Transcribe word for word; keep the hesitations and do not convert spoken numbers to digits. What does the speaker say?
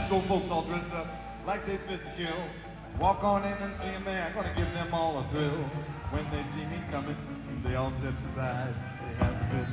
school folks all dressed up like they's fit to kill. Walk on in and see them there, I'm gonna give them all a thrill. When they see me coming, they all steps aside. They has a fit